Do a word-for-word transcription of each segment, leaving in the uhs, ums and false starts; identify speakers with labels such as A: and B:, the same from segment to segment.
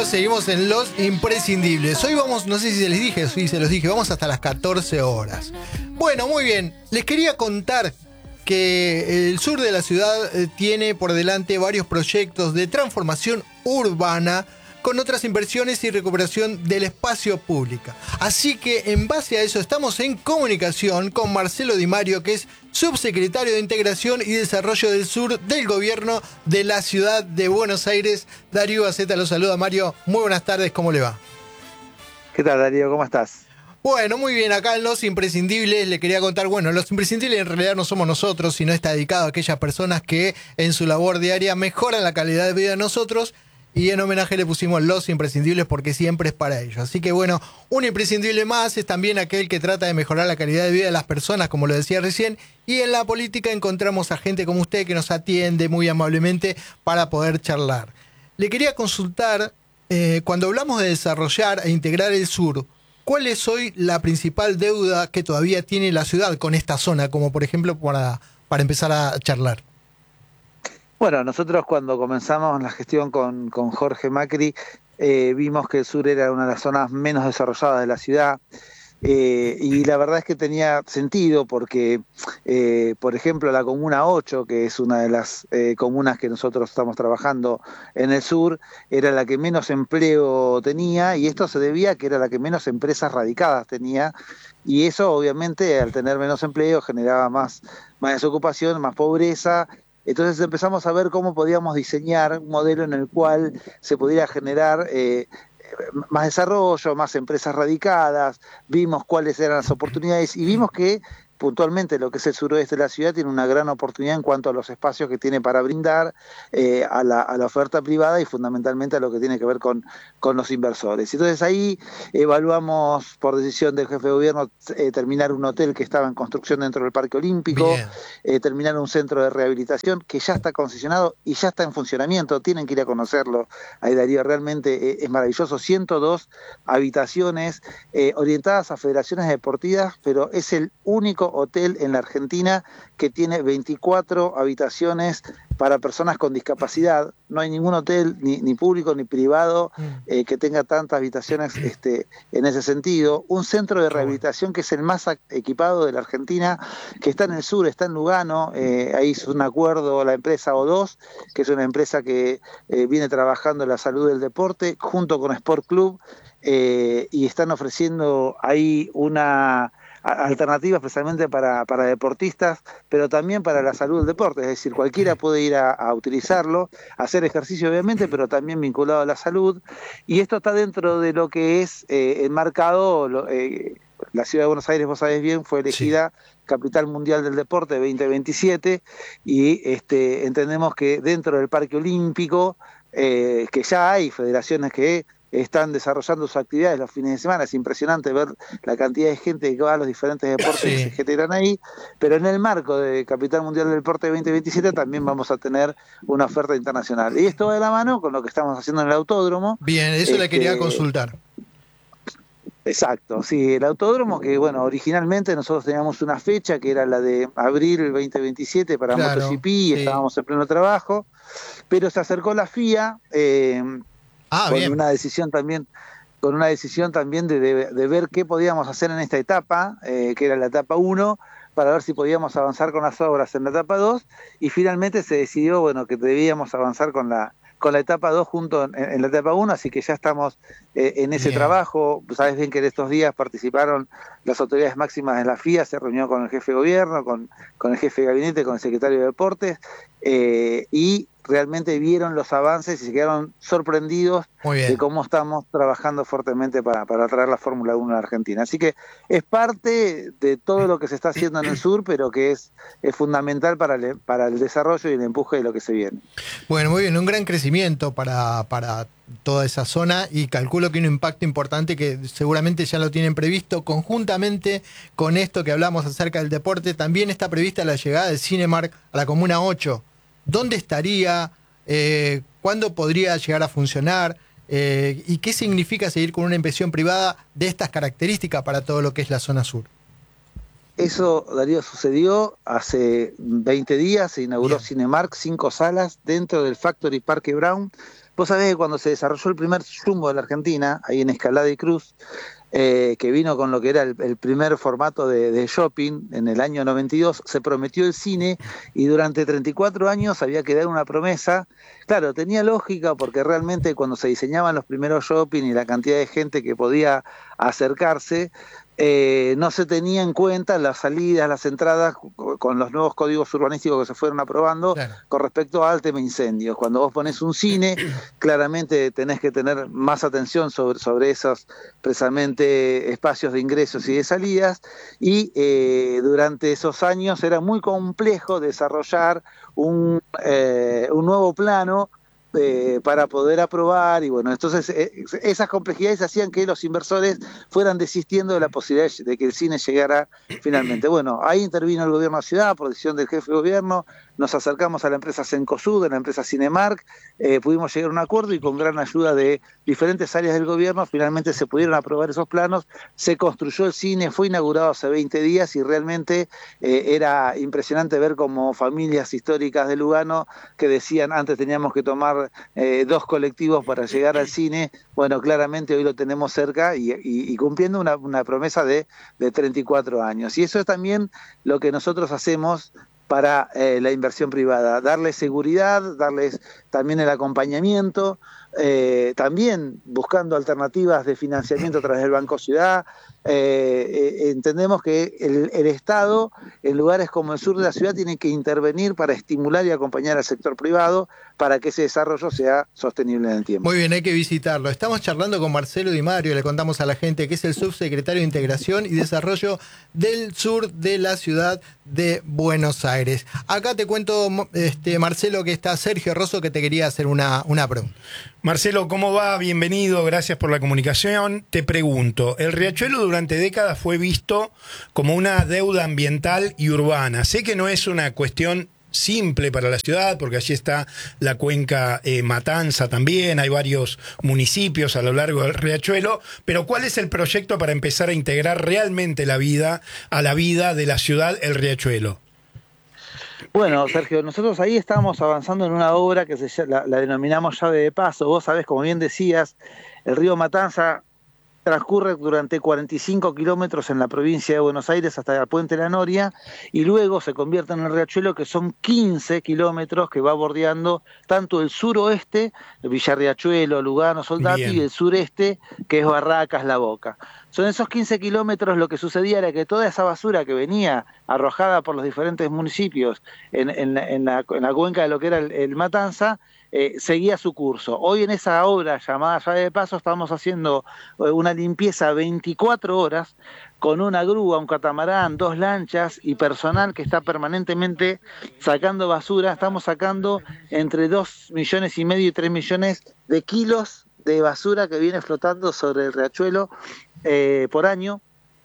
A: seguimos, seguimos en Los Imprescindibles. Hoy vamos, no sé si se les dije, sí, se los dije, vamos hasta las catorce horas. Bueno, muy bien, les quería contar que el sur de la ciudad eh, tiene por delante varios proyectos de transformación urbana con otras inversiones y recuperación del espacio público. Así que en base a eso estamos en comunicación con Marcelo Di Mario, que es subsecretario de Integración y Desarrollo del Sur del Gobierno de la Ciudad de Buenos Aires. Darío Gaceta lo saluda. Mario, muy buenas tardes, ¿cómo le va?
B: ¿Qué tal, Darío? ¿Cómo estás?
A: Bueno, muy bien, acá en Los Imprescindibles le quería contar, bueno, Los Imprescindibles en realidad no somos nosotros, sino está dedicado a aquellas personas que en su labor diaria mejoran la calidad de vida de nosotros. Y en homenaje le pusimos Los Imprescindibles porque siempre es para ellos. Así que bueno, un imprescindible más es también aquel que trata de mejorar la calidad de vida de las personas, como lo decía recién. Y en la política encontramos a gente como usted que nos atiende muy amablemente para poder charlar. Le quería consultar, eh, cuando hablamos de desarrollar e integrar el sur, ¿cuál es hoy la principal deuda que todavía tiene la ciudad con esta zona? Como por ejemplo para, para empezar a charlar.
B: Bueno, nosotros cuando comenzamos la gestión con, con Jorge Macri, eh, vimos que el sur era una de las zonas menos desarrolladas de la ciudad, eh, y la verdad es que tenía sentido porque, eh, por ejemplo, la Comuna ocho, que es una de las eh, comunas que nosotros estamos trabajando en el sur, era la que menos empleo tenía, y esto se debía a que era la que menos empresas radicadas tenía, y eso obviamente al tener menos empleo generaba más, más desocupación, más pobreza. Entonces empezamos a ver cómo podíamos diseñar un modelo en el cual se pudiera generar eh, más desarrollo, más empresas radicadas, vimos cuáles eran las oportunidades y vimos que puntualmente lo que es el suroeste de la ciudad tiene una gran oportunidad en cuanto a los espacios que tiene para brindar eh, a, la, a la oferta privada y fundamentalmente a lo que tiene que ver con, con los inversores. Entonces ahí evaluamos por decisión del jefe de gobierno eh, terminar un hotel que estaba en construcción dentro del Parque Olímpico, eh, terminar un centro de rehabilitación que ya está concesionado y ya está en funcionamiento, tienen que ir a conocerlo. Ahí, Darío, realmente eh, es maravilloso, ciento dos habitaciones eh, orientadas a federaciones deportivas, pero es el único hotel en la Argentina que tiene veinticuatro habitaciones para personas con discapacidad. No hay ningún hotel, ni, ni público ni privado, eh, que tenga tantas habitaciones este, en ese sentido. Un centro de rehabilitación que es el más equipado de la Argentina, que está en el sur, está en Lugano. Eh, ahí hizo un acuerdo la empresa O dos, que es una empresa que eh, viene trabajando en la salud del deporte, junto con Sport Club, eh, y están ofreciendo ahí una alternativas especialmente para, para deportistas, pero también para la salud del deporte, es decir, cualquiera puede ir a, a utilizarlo, hacer ejercicio obviamente, pero también vinculado a la salud, y esto está dentro de lo que es eh, enmarcado, lo, eh, la ciudad de Buenos Aires, vos sabés bien, fue elegida sí. Capital Mundial del Deporte veinte veintisiete, y este, entendemos que dentro del Parque Olímpico, eh, que ya hay federaciones que están desarrollando sus actividades los fines de semana, es impresionante ver la cantidad de gente que va a los diferentes deportes sí. que se generan ahí, pero en el marco de Capital Mundial del Deporte veinte veintisiete también vamos a tener una oferta internacional. Y esto va de la mano con lo que estamos haciendo en el autódromo.
A: Bien, eso este, le quería consultar.
B: Exacto, sí, el autódromo que, bueno, originalmente nosotros teníamos una fecha que era la de abril veinte veintisiete para claro, MotoGP y sí. estábamos en pleno trabajo, pero se acercó la F I A, eh, Ah, con bien. una decisión también con una decisión también de, de, de ver qué podíamos hacer en esta etapa, eh, que era la etapa uno, para ver si podíamos avanzar con las obras en la etapa dos, y finalmente se decidió, bueno, que debíamos avanzar con la con la etapa dos junto en, en la etapa uno, así que ya estamos eh, en ese bien. trabajo. Sabes bien que en estos días participaron las autoridades máximas de la F I A, se reunió con el jefe de gobierno, con, con el jefe de gabinete, con el secretario de Deportes, eh, y realmente vieron los avances y se quedaron sorprendidos de cómo estamos trabajando fuertemente para, para traer la Fórmula uno a la Argentina. Así que es parte de todo lo que se está haciendo en el sur, pero que es, es fundamental para el, para el desarrollo y el empuje de lo que se viene.
A: Bueno, muy bien, un gran crecimiento para, para toda esa zona y calculo que un impacto importante que seguramente ya lo tienen previsto conjuntamente con esto que hablamos acerca del deporte. También está prevista la llegada del Cinemark a la Comuna ocho. ¿Dónde estaría? Eh, ¿Cuándo podría llegar a funcionar? Eh, ¿Y qué significa seguir con una inversión privada de estas características para todo lo que es la zona sur?
B: Eso, Darío, sucedió hace veinte días, se inauguró Bien. Cinemark, cinco salas dentro del Factory Parque Brown, Vos sabés que cuando se desarrolló el primer Jumbo de la Argentina, ahí en Escalada y Cruz, eh, que vino con lo que era el, el primer formato de, de shopping en el año noventa y dos, se prometió el cine y durante treinta y cuatro años había que dar una promesa. Claro, tenía lógica porque realmente cuando se diseñaban los primeros shopping y la cantidad de gente que podía acercarse, Eh, no se tenía en cuenta las salidas, las entradas con los nuevos códigos urbanísticos que se fueron aprobando, claro, con respecto al tema incendios. Cuando vos pones un cine, claramente tenés que tener más atención sobre, sobre esos precisamente espacios de ingresos y de salidas, y eh, durante esos años era muy complejo desarrollar un, eh, un nuevo plano Eh, para poder aprobar, y bueno, entonces eh, esas complejidades hacían que los inversores fueran desistiendo de la posibilidad de que el cine llegara finalmente. Bueno, ahí intervino el gobierno de la ciudad por decisión del jefe de gobierno, nos acercamos a la empresa Cencosud, a la empresa Cinemark, eh, pudimos llegar a un acuerdo y con gran ayuda de diferentes áreas del gobierno finalmente se pudieron aprobar esos planos, se construyó el cine, fue inaugurado hace veinte días y realmente eh, era impresionante ver como familias históricas de Lugano que decían antes teníamos que tomar Eh, dos colectivos para llegar al cine, bueno, claramente hoy lo tenemos cerca y, y, y cumpliendo una, una promesa de, de treinta y cuatro años. Y eso es también lo que nosotros hacemos para eh, la inversión privada, darles seguridad, darles también el acompañamiento, eh, también buscando alternativas de financiamiento a través del Banco Ciudad. Eh, eh, entendemos que el, el Estado, en lugares como el sur de la ciudad, tiene que intervenir para estimular y acompañar al sector privado para que ese desarrollo sea sostenible en el tiempo.
A: Muy bien, hay que visitarlo. Estamos charlando con Marcelo Di Mario, le contamos a la gente que es el subsecretario de Integración y Desarrollo del sur de la ciudad de Buenos Aires. Acá te cuento, este, Marcelo, que está Sergio Rosso, que te quería hacer una, una pregunta.
C: Marcelo, ¿cómo va? Bienvenido, gracias por la comunicación. Te pregunto, el riachuelo durante décadas fue visto como una deuda ambiental y urbana. Sé que no es una cuestión simple para la ciudad, porque allí está la cuenca eh, Matanza también, hay varios municipios a lo largo del riachuelo, pero ¿cuál es el proyecto para empezar a integrar realmente la vida a la vida de la ciudad, el riachuelo?
B: Bueno, Sergio, nosotros ahí estamos avanzando en una obra que se, la, la denominamos llave de paso. Vos sabés, como bien decías, el río Matanza transcurre durante cuarenta y cinco kilómetros en la provincia de Buenos Aires hasta el Puente La Noria y luego se convierte en el riachuelo, que son quince kilómetros que va bordeando tanto el suroeste, Villarriachuelo, Lugano, Soldati, Bien. y el sureste, que es Barracas, La Boca. Son esos quince kilómetros. Lo que sucedía era que toda esa basura que venía arrojada por los diferentes municipios en, en, la, en, la, en la cuenca de lo que era el, el Matanza, Eh, seguía su curso. Hoy en esa obra llamada llave de paso estamos haciendo una limpieza veinticuatro horas con una grúa, un catamarán, dos lanchas y personal que está permanentemente sacando basura. Estamos sacando entre dos millones y medio y tres millones de kilos de basura que viene flotando sobre el riachuelo eh, por año,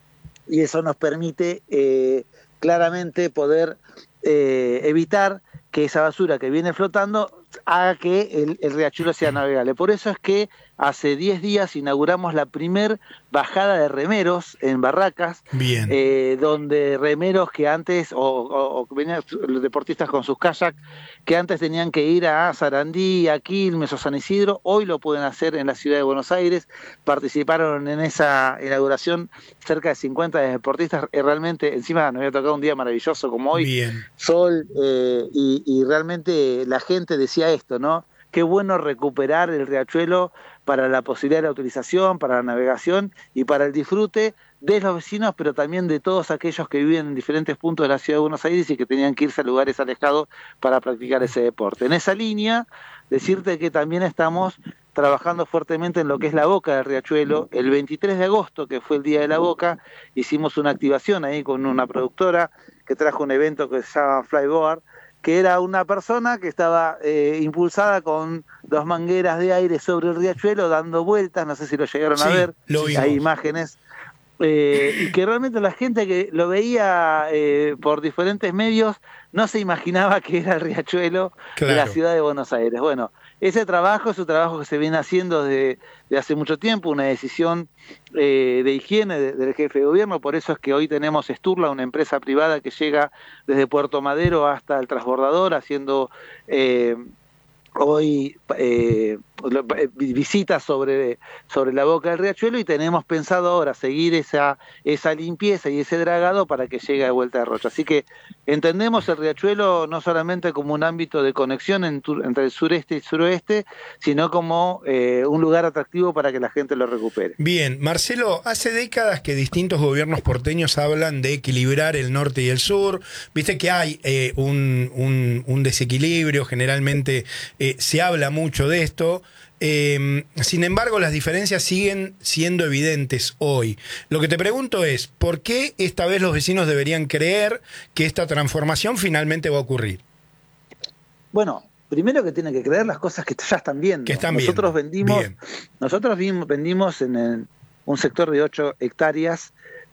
B: y eso nos permite eh, claramente poder eh, evitar que esa basura que viene flotando haga que el, el riachuelo sea navegable. Por eso es que hace diez días inauguramos la primer bajada de remeros en Barracas,
C: Bien.
B: Eh, donde remeros que antes, o, o, o venían los deportistas con sus kayak, que antes tenían que ir a Sarandí, a Quilmes o San Isidro, hoy lo pueden hacer en la ciudad de Buenos Aires. Participaron en esa inauguración cerca de cincuenta deportistas, y realmente encima nos había tocado un día maravilloso como hoy,
C: Bien.
B: sol, eh, y, y realmente la gente decía esto, ¿no? Qué bueno recuperar el riachuelo para la posibilidad de la utilización, para la navegación y para el disfrute de los vecinos, pero también de todos aquellos que viven en diferentes puntos de la ciudad de Buenos Aires y que tenían que irse a lugares alejados para practicar ese deporte. En esa línea, decirte que también estamos trabajando fuertemente en lo que es la boca del riachuelo. El veintitrés de agosto, que fue el Día de la Boca, hicimos una activación ahí con una productora que trajo un evento que se llama Flyboard, que era una persona que estaba eh, impulsada con dos mangueras de aire sobre el riachuelo dando vueltas, no sé si lo llegaron
C: sí,
B: a ver,
C: lo
B: hay imágenes, eh, y que realmente la gente que lo veía eh, por diferentes medios no se imaginaba que era el riachuelo claro. de la ciudad de Buenos Aires. Bueno, ese trabajo es un trabajo que se viene haciendo desde de hace mucho tiempo, una decisión eh, de higiene de, del jefe de gobierno. Por eso es que hoy tenemos Sturla, una empresa privada que llega desde Puerto Madero hasta el transbordador, haciendo eh, hoy eh, visitas sobre, sobre la boca del riachuelo, y tenemos pensado ahora seguir esa, esa limpieza y ese dragado para que llegue de vuelta a Rocha. Así que entendemos el riachuelo no solamente como un ámbito de conexión en tu, entre el sureste y el suroeste, sino como eh, un lugar atractivo para que la gente lo recupere.
C: Bien, Marcelo, hace décadas que distintos gobiernos porteños hablan de equilibrar el norte y el sur. Viste que hay eh, un, un, un desequilibrio, generalmente eh, se habla mucho de esto. Eh, sin embargo, las diferencias siguen siendo evidentes hoy. Lo que te pregunto es, ¿por qué esta vez los vecinos deberían creer que esta transformación finalmente va a ocurrir?
B: Bueno, primero que tienen que creer las cosas que ya están viendo.
C: Que están
B: nosotros
C: viendo.
B: vendimos,
C: Bien.
B: nosotros vendimos en el, un sector de ocho hectáreas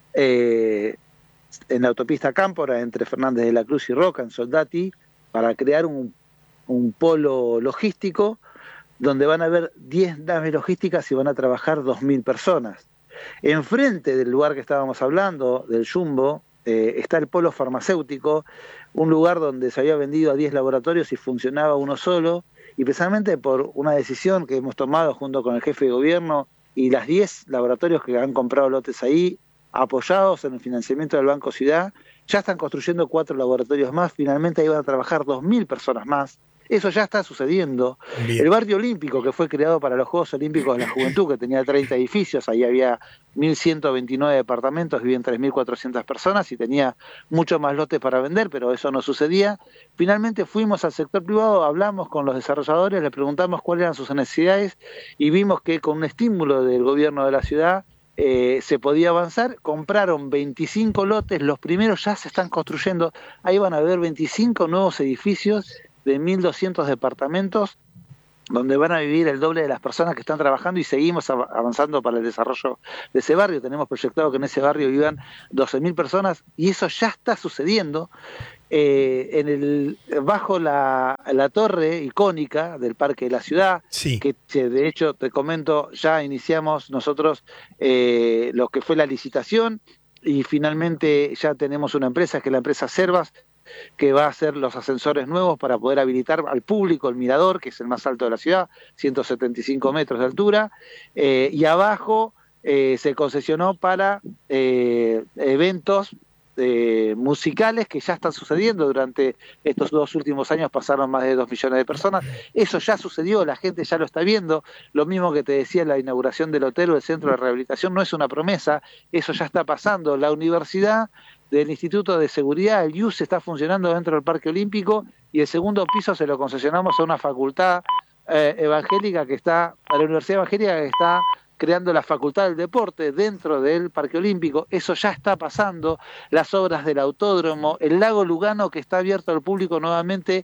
B: eh, en la autopista Cámpora, entre Fernández de la Cruz y Roca, en Soldati, para crear un, un polo logístico donde van a haber diez naves logísticas y van a trabajar dos mil personas. Enfrente del lugar que estábamos hablando, del Jumbo, eh, está el polo farmacéutico, un lugar donde se había vendido a diez laboratorios y funcionaba uno solo, y precisamente por una decisión que hemos tomado junto con el jefe de gobierno y las diez laboratorios que han comprado lotes ahí, apoyados en el financiamiento del Banco Ciudad, ya están construyendo cuatro laboratorios más, finalmente ahí van a trabajar dos mil personas más. Eso ya está sucediendo.
C: Bien.
B: El barrio olímpico, que fue creado para los Juegos Olímpicos de la Juventud, que tenía treinta edificios, ahí había mil ciento veintinueve departamentos, vivían tres mil cuatrocientas personas y tenía mucho más lotes para vender, pero eso no sucedía. Finalmente fuimos al sector privado, hablamos con los desarrolladores, les preguntamos cuáles eran sus necesidades y vimos que con un estímulo del gobierno de la ciudad eh, se podía avanzar. Compraron veinticinco lotes, los primeros ya se están construyendo, ahí van a haber veinticinco nuevos edificios de mil doscientos departamentos, donde van a vivir el doble de las personas que están trabajando, y seguimos avanzando para el desarrollo de ese barrio. Tenemos proyectado que en ese barrio vivan doce mil personas, y eso ya está sucediendo. Eh, en el, bajo la, la torre icónica del Parque de la Ciudad,
C: Sí.
B: que de hecho, te comento, ya iniciamos nosotros eh, lo que fue la licitación, y finalmente ya tenemos una empresa, que es la empresa Servas, que va a hacer los ascensores nuevos para poder habilitar al público el mirador, que es el más alto de la ciudad, ciento setenta y cinco metros de altura, eh, y abajo eh, se concesionó para eh, eventos eh, musicales que ya están sucediendo. Durante estos dos últimos años pasaron más de dos millones de personas. Eso ya sucedió, la gente ya lo está viendo. Lo mismo que te decía, la inauguración del hotel o del centro de rehabilitación no es una promesa, eso ya está pasando. La universidad del Instituto de Seguridad, el I U S, está funcionando dentro del Parque Olímpico, y el segundo piso se lo concesionamos a una facultad eh, evangélica que está, a la Universidad Evangélica, que está creando la Facultad del Deporte dentro del Parque Olímpico. Eso ya está pasando. Las obras del autódromo, el lago Lugano, que está abierto al público nuevamente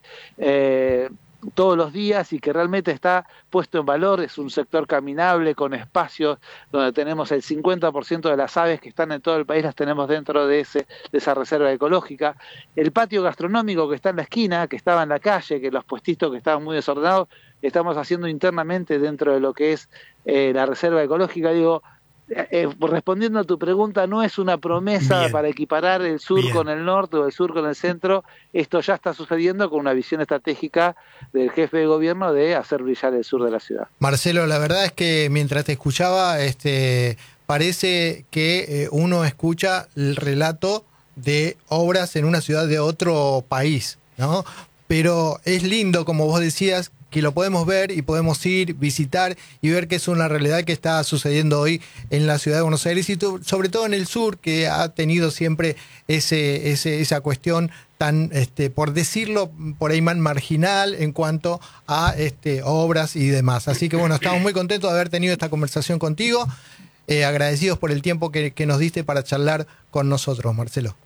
B: eh, todos los días y que realmente está puesto en valor. Es un sector caminable con espacios donde tenemos el cincuenta por ciento de las aves que están en todo el país, las tenemos dentro de, ese, de esa reserva ecológica. El patio gastronómico que está en la esquina, que estaba en la calle, que los puestitos que estaban muy desordenados, estamos haciendo internamente dentro de lo que es eh, la reserva ecológica. Digo, Eh, respondiendo a tu pregunta, no es una promesa
C: Bien.
B: para equiparar el sur
C: Bien.
B: con el norte o el sur con el centro. Esto ya está sucediendo con una visión estratégica del jefe de gobierno de hacer brillar el sur de la ciudad.
A: Marcelo, la verdad es que mientras te escuchaba, este, parece que eh, uno escucha el relato de obras en una ciudad de otro país, ¿no? Pero es lindo, como vos decías, que lo podemos ver y podemos ir, visitar y ver que es una realidad que está sucediendo hoy en la ciudad de Buenos Aires y tu, sobre todo en el sur, que ha tenido siempre ese, ese, esa cuestión tan, este, por decirlo, por ahí más marginal en cuanto a este, obras y demás. Así que bueno, estamos muy contentos de haber tenido esta conversación contigo, eh, agradecidos por el tiempo que, que nos diste para charlar con nosotros, Marcelo.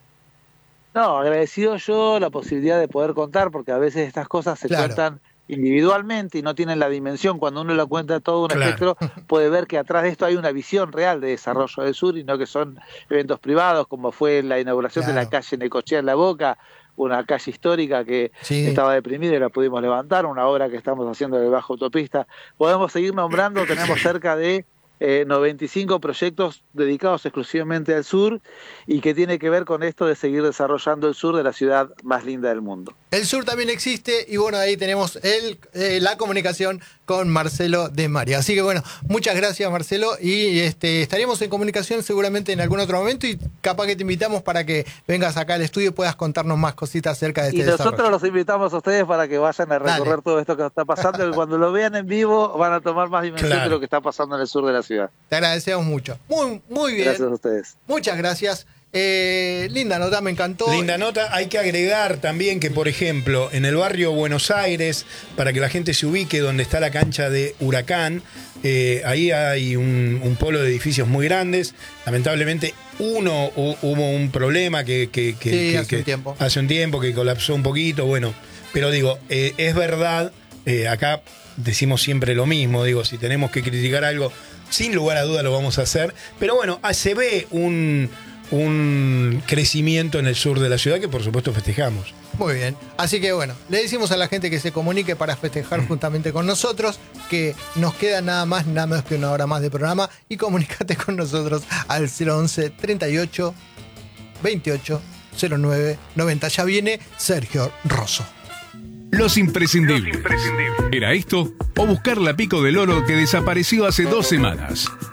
B: No, agradecido yo la posibilidad de poder contar, porque a veces estas cosas se
A: Claro.
B: cuentan individualmente y no tienen la dimensión. Cuando uno lo cuenta todo un
C: Claro.
B: espectro, puede ver que atrás de esto hay una visión real de desarrollo del sur y no que son eventos privados, como fue la inauguración
A: Claro.
B: de la calle Necochea en La Boca, una calle histórica que
A: Sí.
B: estaba deprimida y la pudimos levantar, una obra que estamos haciendo de baja autopista. Podemos seguir nombrando, tenemos cerca de eh, noventa y cinco proyectos dedicados exclusivamente al sur y que tiene que ver con esto de seguir desarrollando el sur de la ciudad más linda del mundo.
A: El sur también existe y bueno, ahí tenemos el, eh, la comunicación con Marcelo de María. Así que bueno, muchas gracias Marcelo y este, estaríamos en comunicación seguramente en algún otro momento y capaz que te invitamos para que vengas acá al estudio y puedas contarnos más cositas acerca de este
B: Y nosotros
A: desarrollo.
B: los invitamos a ustedes para que vayan a recorrer
A: Dale.
B: todo esto que está pasando y cuando lo vean en vivo van a tomar más dimensión
C: Claro.
B: de lo que está pasando en el sur de la ciudad.
A: Te agradecemos mucho. Muy, muy bien.
B: Gracias a ustedes.
A: Muchas gracias. Eh, linda nota, me encantó.
C: Linda nota. Hay que agregar también que, por ejemplo, en el barrio Buenos Aires, para que la gente se ubique donde está la cancha de Huracán, eh, ahí hay un, un polo de edificios muy grandes. Lamentablemente, uno hu- hubo un problema que, que- que-
A: Sí,
C: que-
A: hace
C: que-
A: un tiempo.
C: hace un tiempo que colapsó un poquito. Bueno, pero digo, eh, es verdad, eh, acá decimos siempre lo mismo. Digo, si tenemos que criticar algo, sin lugar a duda lo vamos a hacer. Pero bueno, ah, se ve un. un crecimiento en el sur de la ciudad que por supuesto festejamos.
A: Muy bien. Así que bueno, le decimos a la gente que se comunique para festejar juntamente con nosotros, que nos queda nada más, nada menos que una hora más de programa y comunícate con nosotros al cero once treinta y ocho veintiocho cero nueve noventa. Ya viene Sergio Rosso.
D: Los imprescindibles. ¿Era esto o buscar la Pico del Oro que desapareció hace dos semanas?